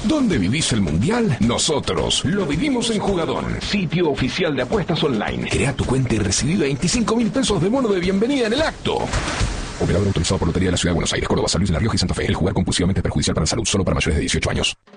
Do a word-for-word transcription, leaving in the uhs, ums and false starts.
¿Dónde vivís el Mundial? Nosotros lo vivimos en Jugadón, sitio oficial de apuestas online. Crea tu cuenta y recibí veinticinco mil pesos de bono de bienvenida en el acto. Operador autorizado por Lotería de la Ciudad de Buenos Aires, Córdoba, San Luis de la Rioja y Santa Fe. El jugar compulsivamente es perjudicial para la salud, solo para mayores de dieciocho años.